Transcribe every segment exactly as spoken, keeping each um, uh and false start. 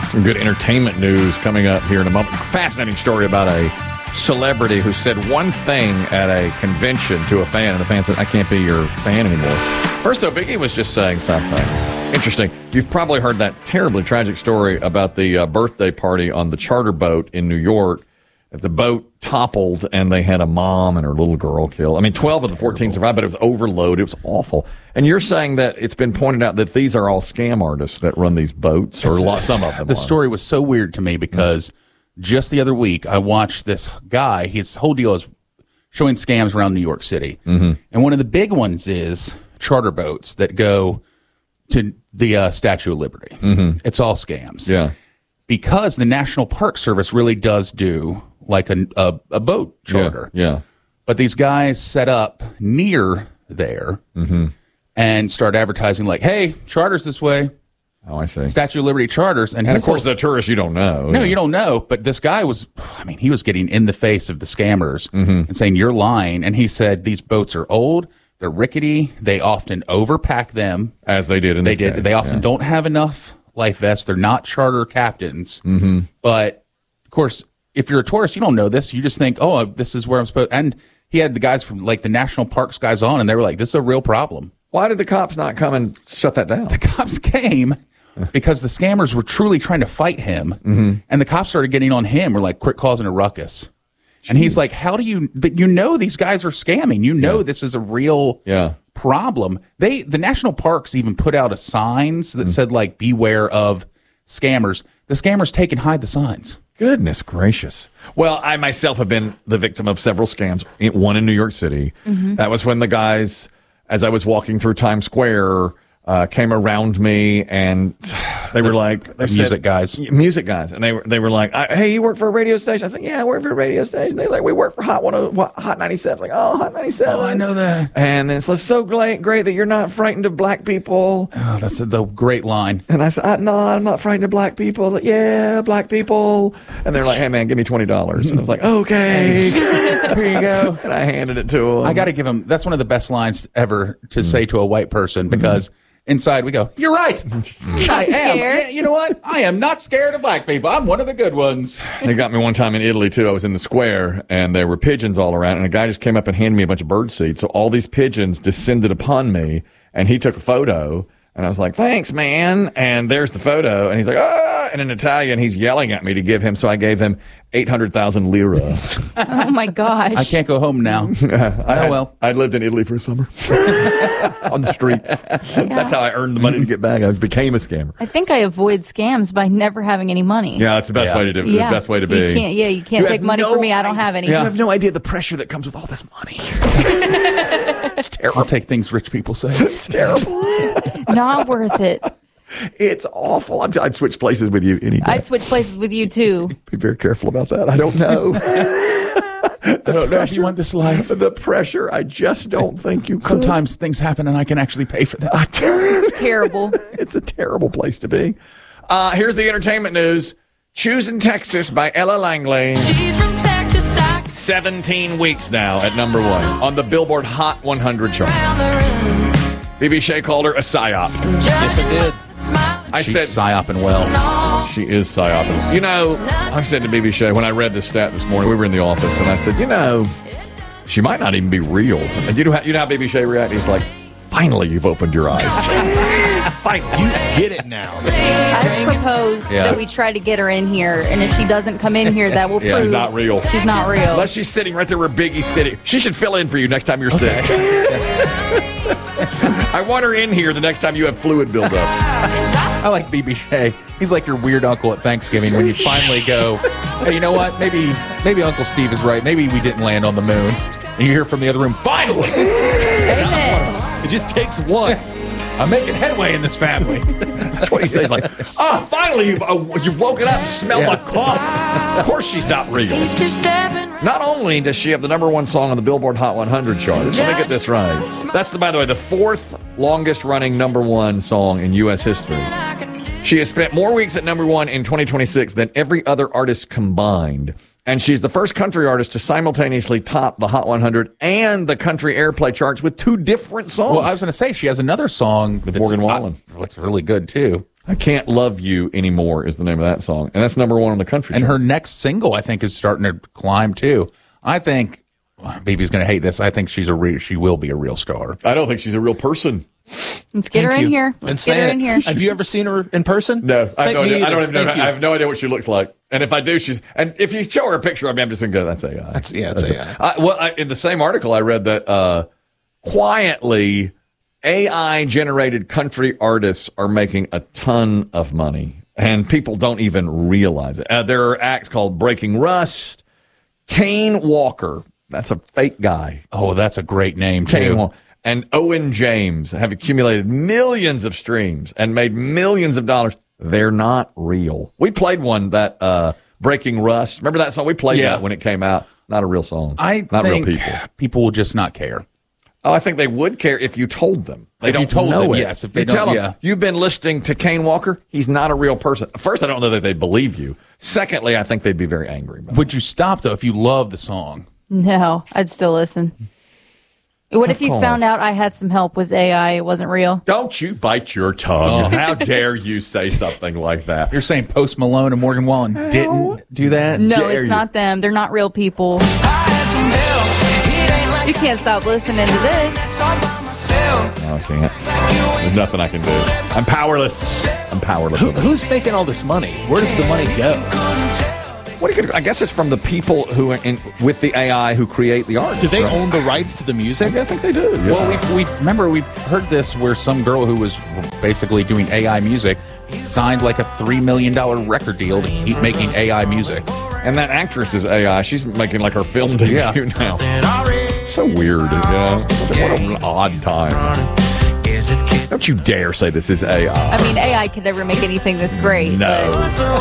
Some good entertainment news coming up here in a moment. Fascinating story about a celebrity who said one thing at a convention to a fan, and the fan said, I can't be your fan anymore. First, though, Biggie was just saying something. Interesting. You've probably heard that terribly tragic story about the uh, birthday party on the charter boat in New York. The boat toppled, and they had a mom and her little girl killed. I mean, twelve of the fourteen survived, but it was overloaded. It was awful. And you're saying that it's been pointed out that these are all scam artists that run these boats, or a lot, some of them The are. story was so weird to me because mm-hmm. just the other week, I watched this guy. His whole deal is showing scams around New York City. Mm-hmm. And one of the big ones is charter boats that go to the uh, Statue of Liberty. Mm-hmm. It's all scams. Yeah. Because the National Park Service really does do like a, a, a boat charter. Yeah, yeah. But these guys set up near there mm-hmm. and start advertising like, hey, charters this way. Oh, I see. Statue of Liberty charters. And, and of course, the tourists, you don't know. No, yeah. you don't know. But this guy was, I mean, he was getting in the face of the scammers mm-hmm. and saying, you're lying. And he said, these boats are old. They're rickety. They often overpack them. As they did in they this did. case. They often yeah. don't have enough life vests. They're not charter captains. Mm-hmm. But, of course, if you're a tourist, you don't know this. You just think, oh, this is where I'm supposed. And he had the guys from like the national parks guys on, and they were like, this is a real problem. Why did the cops not come and shut that down? The cops came because the scammers were truly trying to fight him. Mm-hmm. And the cops started getting on him. We're like, quit causing a ruckus. Jeez. And he's like, how do you, but you know, these guys are scamming. You know, yeah. this is a real yeah. problem. They, the national parks even put out a signs that mm-hmm. said like, beware of scammers. The scammers take and hide the signs. Goodness gracious. Well, I myself have been the victim of several scams, one in New York City. Mm-hmm. That was when the guys, as I was walking through Times Square, uh, came around me, and they were like, they music said, guys, music guys, and they were they were like, "Hey, you work for a radio station?" I said, "Yeah, I work for a radio station." They're like, "We work for Hot one, Hot ninety-seven." Like, "Oh, Hot ninety-seven." Oh, I know that. And it's like, so great, great that you're not frightened of black people. Oh, that's the great line. And I said, "No, I'm not frightened of black people." I was like, "Yeah, black people." And they're like, "Hey, man, give me twenty dollars." And I was like, "Okay, here you go." And I handed it to him. I got to give him. That's one of the best lines ever to mm. say to a white person, because. Mm-hmm. Inside we go, you're right. I am. Yeah, you know what? I am not scared of black people. I'm one of the good ones. They got me one time in Italy, too. I was in the square, and there were pigeons all around, and a guy just came up and handed me a bunch of bird seed. So all these pigeons descended upon me, and he took a photo, and I was like, thanks, man. And there's the photo, and he's like, ah, and in Italian, he's yelling at me to give him, so I gave him eight hundred thousand lira. Oh, my gosh. I can't go home now. Yeah, I, oh, well. I lived in Italy for a summer on the streets. Yeah. That's how I earned the money to get back. I became a scammer. I think I avoid scams by never having any money. Yeah, that's the best yeah. way to do. Yeah. The best way to be. You can't, yeah, you can't you take money no from me. I don't have any. Yeah. You have no idea the pressure that comes with all this money. It's terrible. I'll take things rich people say. It's terrible. Not worth it. It's awful. I'm, I'd switch places with you any day. I'd switch places with you, too. Be very careful about that. I don't know. I don't know if you want this life. The pressure, I just don't think you could. Sometimes things happen and I can actually pay for that. It's terrible. It's a terrible place to be. Uh, here's the entertainment news. Choosing Texas by Ella Langley. She's from Texas. seventeen weeks now at number one on the Billboard Hot one hundred chart. B B Shea called her a psyop. Yes, I did. I She's said psyoping well. She is psyoping. You know, I said to B B Shea when I read this stat this morning, we were in the office, and I said, you know, she might not even be real. And you know how, you know how B B Shea reacted? He's like, finally, you've opened your eyes. Fine, you get it now. I propose Yeah. that we try to get her in here, and if she doesn't come in here, that will Yeah, prove she's not real. She's not real. Unless she's sitting right there where Biggie's sitting. She should fill in for you next time you're sick. I want her in here the next time you have fluid buildup. I like B B Shea. He's like your weird uncle at Thanksgiving when you finally go, hey, you know what? Maybe maybe Uncle Steve is right. Maybe we didn't land on the moon. And you hear from the other room, finally! Amen. It just takes one. I'm making headway in this family. That's what he says. Like, oh, finally you've uh, you've woken up and smelled Yeah. like coffee. Of course she's not real. Not only does she have the number one song on the Billboard Hot one hundred chart, let me get this right. That's, the, by the way, the fourth longest running number one song in U S history. She has spent more weeks at number one in twenty twenty-six than every other artist combined. And she's the first country artist to simultaneously top the Hot one hundred and the country airplay charts with two different songs. Well, I was going to say, she has another song with Morgan Wallen. Uh, it's really good, too. I Can't Love You Anymore is the name of that song, and that's number one on the country. And charts. her next single, I think, is starting to climb too. I think Baby's going to hate this. I think she's a re- she will be a real star. I don't think she's a real person. Let's get Thank her in you. here. And Let's get her saying in it. here. Have you ever seen her in person? No, I have no Me idea. I don't either. even know. Thank I you. have no idea what she looks like. And if I do, she's and if you show her a picture of me, I'm just gonna go. That's A I. That's yeah, it's A I. I, well, I, in the same article, I read that uh, quietly A I generated country artists are making a ton of money, and people don't even realize it. Uh, there are acts called Breaking Rust, Kane Walker. That's a fake guy. Oh, that's a great name Kane too. Walker. And Owen James have accumulated millions of streams and made millions of dollars. They're not real. We played one that uh, Breaking Rust. Remember that song? We played Yeah. that when it came out. Not a real song. I not think real people. people will just not care. Oh, I think they would care if you told them. They If you don't told know them, it. yes, if they you don't- tell them, yeah. you've been listening to Kane Walker. He's not a real person. First, I don't know that they'd believe you. Secondly, I think they'd be very angry about it. Would you stop though if you love the song? No, I'd still listen. What if you call. found out I had some help was A I, it wasn't real? Don't you bite your tongue. How dare you say something like that? You're saying Post Malone and Morgan Wallen didn't do that? No, dare it's you. not them. They're not real people. You can't stop listening to this. No, I can't. There's nothing I can do. I'm powerless. I'm powerless. Who, who's making all this money? Where does the money go? What do you, I guess it's from the people who are in, with the A I who create the art. Do they own the rights to the music? I think they do. Yeah. Well, we we remember we've heard this where some girl who was basically doing A I music signed like a three million dollar record deal to keep making A I music. and that actress is A I. She's making like her film debut Yeah. now. So weird. You know? What an odd time. Don't you dare say this is A I. I mean, A I could never make anything this great. No.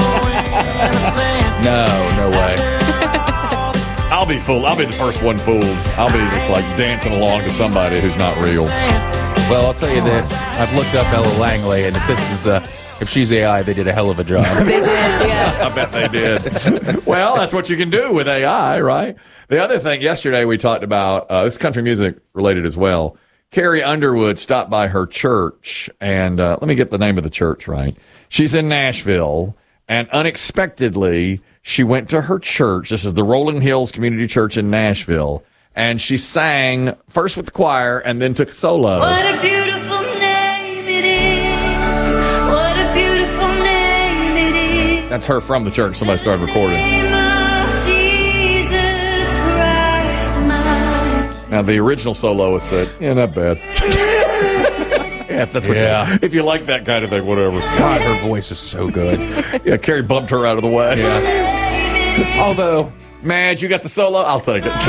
No, no way. I'll be fooled. I'll be the first one fooled. I'll be just like dancing along to somebody who's not real. Well, I'll tell you this. I've looked up Ella Langley, and if this is uh, if she's A I, they did a hell of a job. But they did, yes. I bet they did. Well, that's what you can do with A I, right? The other thing, yesterday we talked about, uh, this is country music related as well. Carrie Underwood stopped by her church, and uh, let me get the name of the church right. She's in Nashville, and unexpectedly, she went to her church. This is the Rolling Hills Community Church in Nashville, and she sang first with the choir and then took a solo. What a beautiful name it is. What a beautiful name it is. That's her from the church. Somebody started recording. Name of Jesus Christ, my Now, the original soloist said, yeah, not bad. Yeah, if that's what Yeah. you, if you like that kind of thing, whatever. God, her voice is so good. Yeah, Carrie bumped her out of the way. Although, Madge, you got the solo? I'll take it.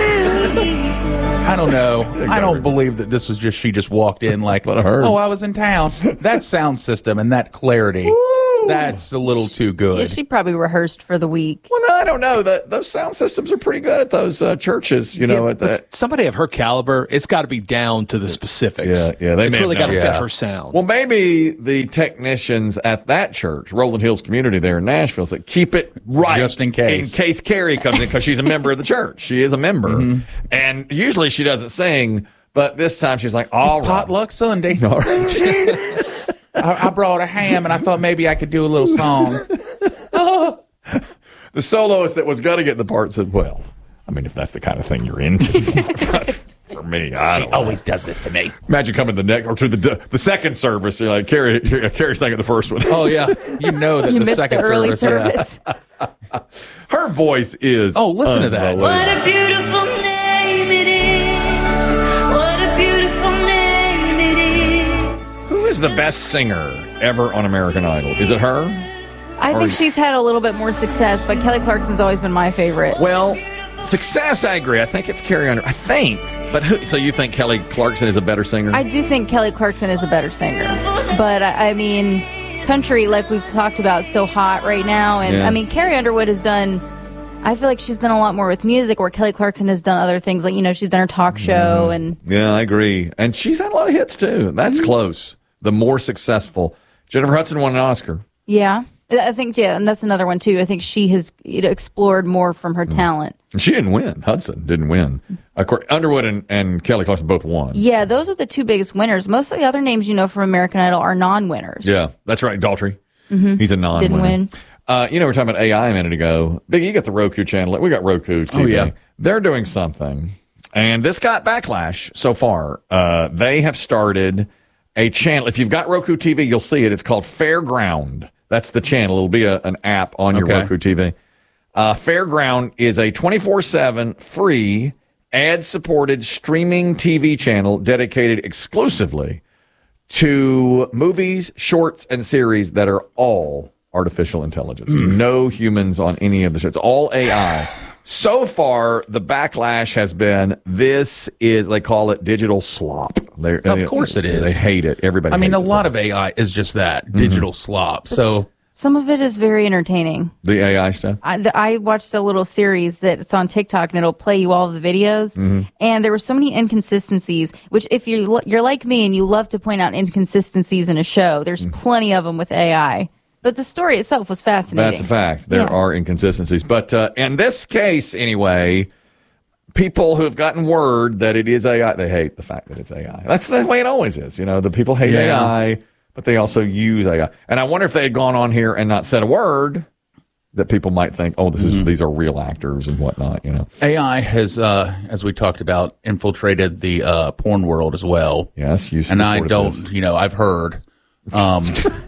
I don't know. I don't believe that this was just she just walked in like, What I heard. oh, I was in town. That sound system and that clarity, that's a little too Yeah, good. she probably rehearsed for the week. Well, no, I don't know. The, those sound systems are pretty good at those uh, churches, you know. Yeah, at but that. somebody of her caliber, it's got to be down to the specifics. Yeah, yeah, they It's may really have got to known. fit Yeah. her sound. Well, maybe the technicians at that church, Rolling Hills Community there in Nashville, said keep it right. Just in case. In case Carrie comes in, because she's a member of the church. She is a member. Mm-hmm. And usually she doesn't sing, but this time she's like, all right. Potluck Sunday. All right. I, I brought a ham and I thought maybe I could do a little song. The soloist that was going to get the part said, well, I mean, if that's the kind of thing you're into, for me, I don't know. Always does this to me. Imagine coming the next or to the the second service. You're like Carrie, Carrie sang at the first one. Oh yeah, you know that You the missed the second early service. yeah. service. Her voice is. Oh, listen to that. unbelievable. What a beautiful name it is. What a beautiful name it is. Who is the best singer ever on American Idol? Is it her? I Or- think she's had a little bit more success, but Kelly Clarkson's always been my favorite. Well, success. I agree. I think it's Carrie Under. I think. But who? So you think Kelly Clarkson is a better singer? I do think Kelly Clarkson is a better singer. But, I I mean, country, like we've talked about, is so hot right now. And, Yeah. I mean, Carrie Underwood has done, I feel like she's done a lot more with music, where Kelly Clarkson has done other things. Like, you know, she's done her talk show. and yeah, I agree. And she's had a lot of hits too. That's close. The more successful. Jennifer Hudson won an Oscar. Yeah. I think, yeah, and that's another one, too. I think she has you know, explored more from her talent. And she didn't win. Hudson didn't win. Of course, Underwood and, and Kelly Clarkson both won. Yeah, those are the two biggest winners. Most of the other names you know from American Idol are non-winners. Yeah, that's right. Daltrey. Mm-hmm. He's a non-winner. Didn't win. Uh, you know, we were talking about A I a minute ago. Big, you got the Roku channel. We got Roku T V. Oh, yeah. They're doing something. And this got backlash so far. Uh, they have started a channel. If you've got Roku T V, you'll see it. It's called Fairground. That's the channel. It'll be a, an app on your Okay. Roku T V. Uh, Fairground is a twenty-four seven free ad-supported streaming T V channel dedicated exclusively to movies, shorts, and series that are all artificial intelligence. No humans on any of the shows. It's all A I. So far, the backlash has been this is, they call it digital slop. They're, Of course it is. They hate it. Everybody I mean, a hates it. lot of A I is just that digital slop. So Some of it is very entertaining. The A I stuff? I, the, I watched a little series that it's on TikTok and it'll play you all of the videos. Mm-hmm. And there were so many inconsistencies, which if you're, you're like me and you love to point out inconsistencies in a show, there's Mm. plenty of them with A I. But the story itself was fascinating. That's a fact. There Yeah. are inconsistencies. But uh, in this case, anyway, people who have gotten word that it is A I, they hate the fact that it's A I. That's the way it always is. You know, the people hate Yeah. A I, but they also use A I. And I wonder if they had gone on here and not said a word, that people might think, oh, this is these are real actors and whatnot, you know. A I has, uh, as we talked about, infiltrated the uh, porn world as well. Yes, you And I reported don't, this. you know, I've heard um,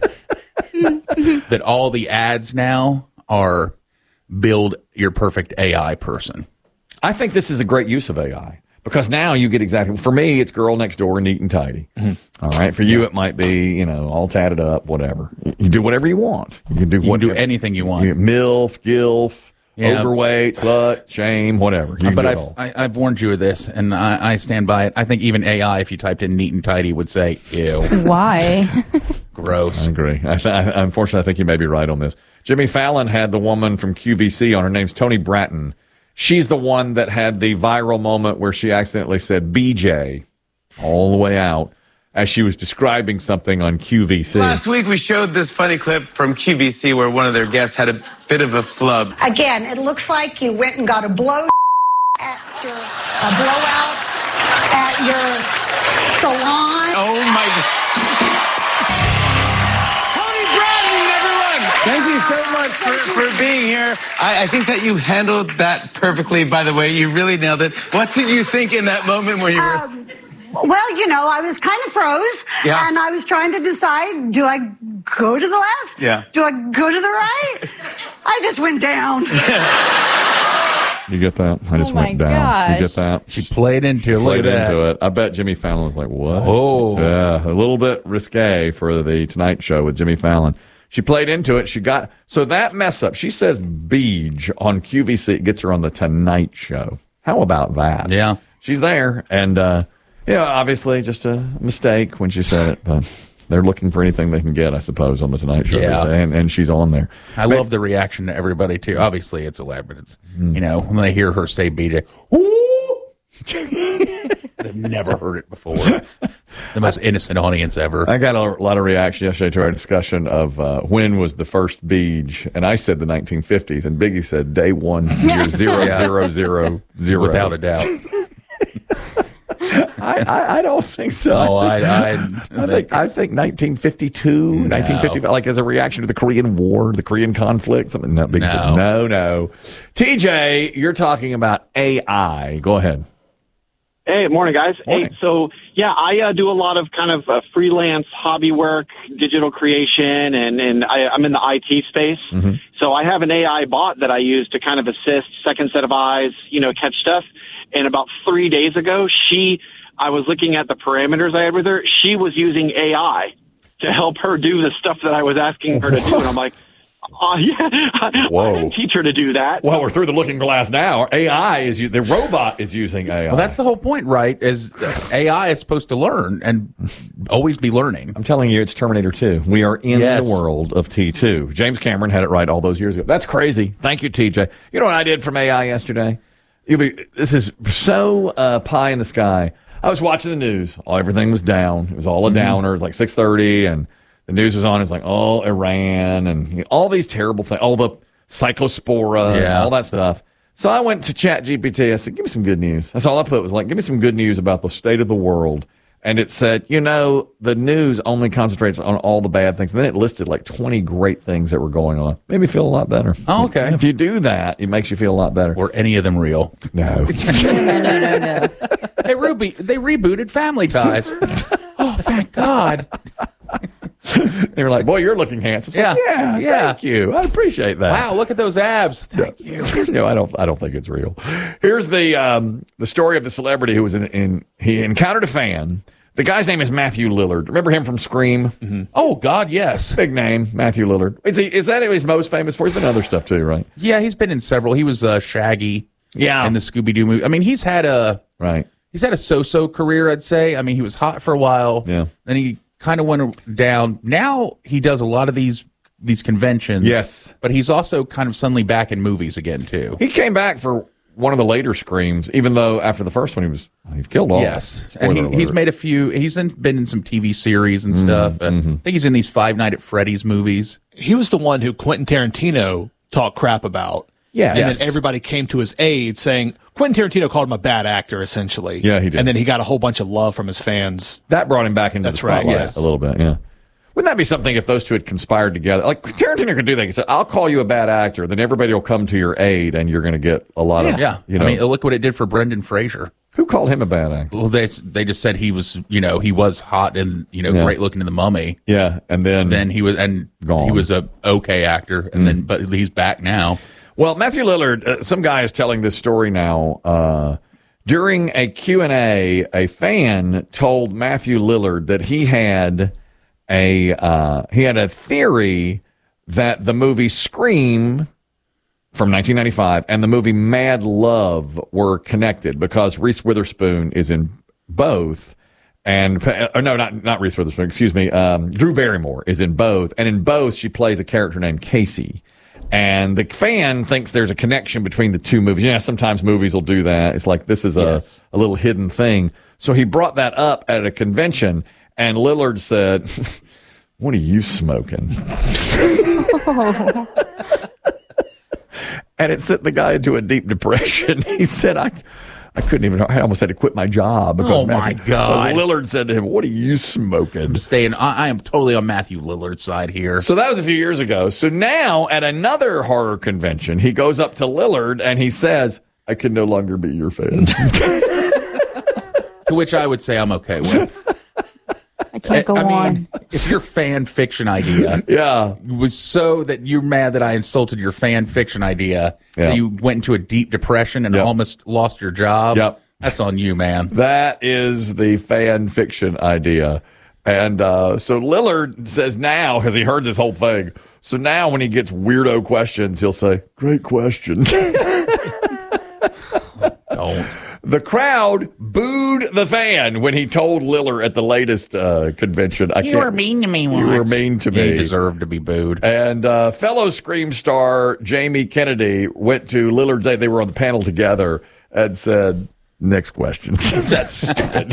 that all the ads now are build your perfect A I person. I think this is a great use of A I because now you get exactly, for me, it's girl next door, neat and tidy. All right. For you, it might be, you know, all tatted up, whatever. You do whatever you want. You can do, You can what, do anything you want. You- MILF, GILF, Yeah. overweight, slut, shame, whatever. You can But do it I've, all. I, I've warned you of this, and I, I stand by it. I think even A I, if you typed in neat and tidy, would say, ew, Why? gross. I agree. I, I, unfortunately, I think you may be right on this. Jimmy Fallon had the woman from Q V C on. Her name's Tony Bratton. She's the one that had the viral moment where she accidentally said B J all the way out as she was describing something on Q V C. Last week we showed this funny clip from Q V C where one of their guests had a bit of a flub. Again, it looks like you went and got a blow at your a blowout at your salon. Oh my Tony Bratton, everyone! Thank you so much for, for being here. I, I think that you handled that perfectly, by the way. You really nailed it. What did you think in that moment where you were... Um, well, you know, I was kind of froze, Yeah. and I was trying to decide: do I go to the left? Yeah. Do I go to the right? I just went down. You get that? I just Oh my went down. gosh. You get that? She played into it. Look Played at that. into it. I bet Jimmy Fallon was like, what? Oh. Yeah, a little bit risque for the Tonight Show with Jimmy Fallon. She played into it. She got, so that mess up, she says Beej on Q V C. It gets her on the Tonight Show. How about that? Yeah. She's there. And, uh, you know, obviously just a mistake when she said it, but they're looking for anything they can get, I suppose, on the Tonight Show. Yeah. And, and she's on there. I love the reaction to everybody, too. Obviously, it's elaborate. It's, you know, when they hear her say B J, ooh! They've never heard it before. The most innocent audience ever. I got a lot of reaction yesterday to our discussion of uh, when was the first Beej, and I said the nineteen fifties, and Biggie said day one, year zero, zero, zero, zero. Without a doubt. I, I, I don't think so. Oh, I, I, I think I think nineteen fifty-two, nineteen fifty-five, like as a reaction to the Korean War, the Korean conflict. Something. No, Biggie said, No. no, no. T J, you're talking about A I. Go ahead. Hey, morning, guys. Morning. Hey, so yeah, I uh, do a lot of kind of uh, freelance hobby work, digital creation, and and I, I'm in the I T space. Mm-hmm. So I have an A I bot that I use to kind of assist, second set of eyes, you know, catch stuff. And about three days ago, she, I was looking at the parameters I had with her. She was using A I to help her do the stuff that I was asking her to do, and I'm like, oh yeah, I, Whoa. I didn't teach her to do that. Well, we're through the looking glass now. A I is the robot is using A I. Well, that's the whole point, right? Is A I is supposed to learn and always be learning. I'm telling you, it's Terminator two. We are in Yes. the world of T two. James Cameron had it right all those years ago. That's crazy. Thank you, T J. You know what I did from A I yesterday? You'll be, this is so uh, pie in the sky. I was watching the news. All, everything was down. It was all a downer. It was like six thirty, and the news was on. It's like, oh, Iran, and you know, all these terrible things. All the cyclospora, and Yeah. all that stuff. So I went to Chat G P T. I said, give me some good news. That's all I put was like, give me some good news about the state of the world. And it said, you know, the news only concentrates on all the bad things. And then it listed like twenty great things that were going on. Made me feel a lot better. Oh, okay. If you do that, it makes you feel a lot better. Were any of them real? No. no, no, no, no. Hey, Ruby, they rebooted Family Ties. Oh, thank God. They were like, boy, you're looking handsome. Yeah. Like, yeah, Yeah. Thank you. I appreciate that. Wow, look at those abs. Thank you. No, I don't. I don't think it's real. Here's the um, the story of the celebrity who was in, in. He encountered a fan. The guy's name is Matthew Lillard. Remember him from Scream? Mm-hmm. Oh God, yes. Big name, Matthew Lillard. Is he? Is that who he's most famous for? He's been in other stuff too, right? Yeah, he's been in several. He was uh, Shaggy. Yeah. In the Scooby Doo movie. I mean, he's had a right. He's had a so-so career, I'd say. I mean, he was hot for a while. Yeah. Then he kind of went down. Now he does a lot of these these conventions. Yes. But he's also kind of suddenly back in movies again too. He came back for one of the later Screams, even though after the first one he was he killed all. Yes, Spoiler and he, alert. he's made a few. He's in, been in some T V series and stuff. Mm-hmm. And I think he's in these Five Nights at Freddy's movies. He was the one who Quentin Tarantino talked crap about. Yes. And Yes. then everybody came to his aid saying Quentin Tarantino called him a bad actor, essentially. Yeah, he did. And then he got a whole bunch of love from his fans. That brought him back into That's the right, spotlight yes. a little bit. Yeah. Wouldn't that be something if those two had conspired together? Like Tarantino could do that. He said, "I'll call you a bad actor, then everybody will come to your aid, and you're going to get a lot of Yeah, you know." I mean, look what it did for Brendan Fraser. Who called him a bad actor? Well, they they just said he was, you know, he was hot and you know Yeah. great looking in The Mummy. Yeah, and then Then he was and Gone. he was a okay actor, and then but he's back now. Well, Matthew Lillard, uh, some guy is telling this story now. Uh, during a Q and A, a fan told Matthew Lillard that he had a uh, he had a theory that the movie Scream from nineteen ninety-five and the movie Mad Love were connected because Reese Witherspoon is in both. And uh, no, not not Reese Witherspoon. Excuse me. Um, Drew Barrymore is in both, and in both she plays a character named Casey. And the fan thinks there's a connection between the two movies. Yeah, sometimes movies will do that. It's like this is a, Yes. a little hidden thing. So he brought that up at a convention, and Lillard said, "What are you smoking?" And it sent the guy into a deep depression. He said, I, I couldn't even, I almost had to quit my job. Because Oh, my Matthew- God. because Lillard said to him, "What are you smoking?" I'm staying. I, I am totally on Matthew Lillard's side here. So that was a few years ago. So now at another horror convention, he goes up to Lillard and he says, "I can no longer be your fan." To which I would say I'm okay with. I can't go I on. mean, if your fan fiction idea Yeah. was so that you're mad that I insulted your fan fiction idea, Yeah. that you went into a deep depression and Yep. almost lost your job, Yep. that's on you, man. That is the fan fiction idea. And uh, so Lillard says now, because he heard this whole thing, so now when he gets weirdo questions, he'll say, "Great question." Don't. The crowd booed the fan when he told Lillard at the latest uh, convention, I You can't, were mean to me once. You were mean to me. You deserve to be booed. And uh, fellow Scream star Jamie Kennedy went to Lillard's aid. They were on the panel together and said, "Next question." That's stupid.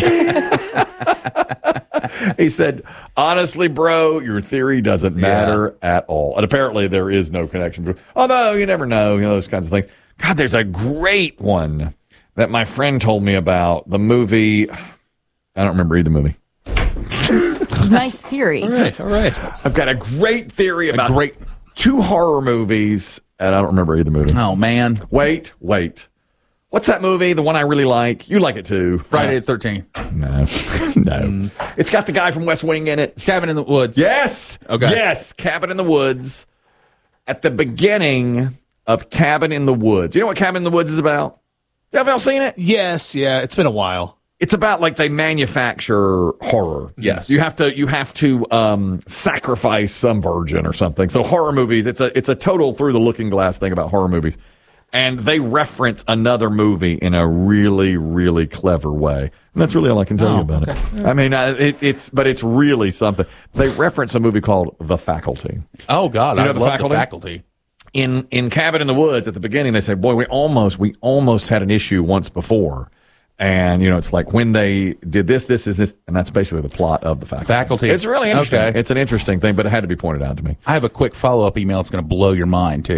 He said, "Honestly, bro, your theory doesn't matter at all." And apparently there is no connection. Although you never know, you know, those kinds of things. God, there's a great one that my friend told me about. The movie, I don't remember either movie. Nice theory. All right, all right. I've got a great theory about great- two horror movies, and I don't remember either movie. Oh, man. Wait, wait. What's that movie? The one I really like? You like it too. Friday the thirteenth. No. No. It's got the guy from West Wing in it. Cabin in the Woods. Yes. Okay. Yes. Cabin in the Woods. At the beginning of Cabin in the Woods. You know what Cabin in the Woods is about? You ever seen it? Yes, yeah, it's been a while. It's about like they manufacture horror. Yes. You have to you have to um, sacrifice some virgin or something. So horror movies, it's a it's a total through the looking glass thing about horror movies. And they reference another movie in a really, really clever way. And that's really all I can tell you about it. I mean, uh, it, it's but it's really something. They reference a movie called The Faculty. Oh, God. You know I The love Faculty? the faculty. In in Cabin in the Woods at the beginning, they say, "Boy, we almost we almost had an issue once before." And, you know, it's like when they did this, this is this, and that's basically the plot of The Faculty. Faculty. It's really interesting. Okay. It's an interesting thing, but it had to be pointed out to me. I have a quick follow up email that's going to blow your mind, too.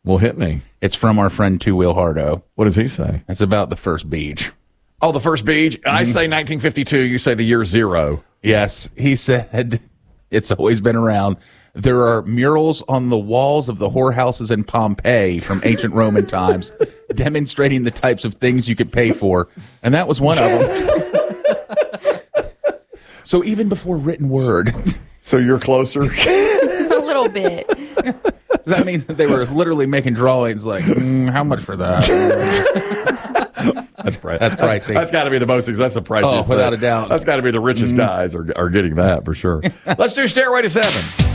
Well, hit me. It's from our friend Two Wheel Hardo. What does he say? It's about the first beach. Oh, the first beach? I say nineteen fifty-two. You say the year zero. Yes. He said it's always been around. There are murals on the walls of the whorehouses in Pompeii from ancient Roman times demonstrating the types of things you could pay for. And that was one of them. So even before written word. So you're closer? A little bit. Does that mean that they were literally making drawings like, mm, how much for that? That's pricey. That's pricey. That's got to be the most. That's the priciest. Oh, without thing. a doubt. That's got to be the richest guys are are getting that for sure. Let's do Stairway to Seven.